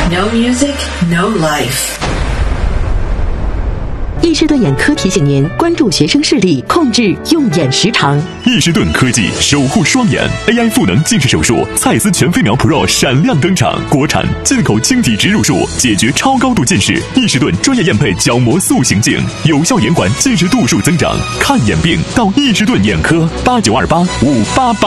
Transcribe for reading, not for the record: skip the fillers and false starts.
No music, no life. 易士顿眼科提醒您关注学生视力，控制用眼时长。 易士顿科技守护双眼 AI 赋能近视手术，蔡司全飞秒 Pro 闪亮登场，国产进口晶体植入术，解决超高度近视。易士顿专业验配角膜塑形镜，有效延缓近视度数增长。看眼病到易士顿眼科，89285888。